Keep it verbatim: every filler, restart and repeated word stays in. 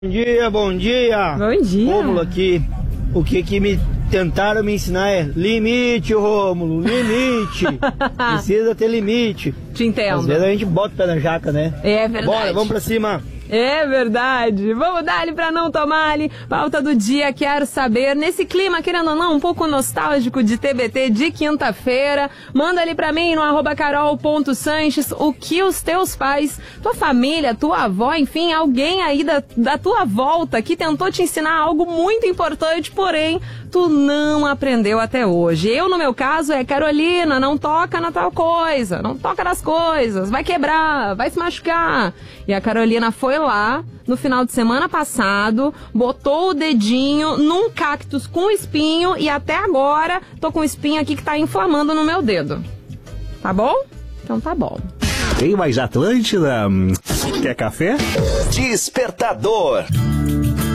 Bom dia, bom dia. Bom dia. Rômulo aqui. O que que me tentaram me ensinar é limite, Rômulo, limite. Precisa ter limite. Te entendo. Às vezes a gente bota o pé na jaca, né? É verdade. Bora, vamos pra cima. É verdade. Vamos dar-lhe pra não tomar-lhe. Pauta do dia, quero saber. Nesse clima, querendo ou não, um pouco nostálgico de T B T de quinta-feira, manda ali pra mim no arroba carol.sanches o que os teus pais, tua família, tua avó, enfim, alguém aí da, da tua volta que tentou te ensinar algo muito importante, porém, tu não aprendeu até hoje. Eu, no meu caso, é Carolina, não toca na tal coisa, não toca nas coisas, vai quebrar, vai se machucar. E a Carolina foi lá no final de semana passado, botou o dedinho num cactus com espinho e até agora tô com um espinho aqui que tá inflamando no meu dedo. Tá bom? Então tá bom. Tem mais Atlântida? Quer café? Despertador.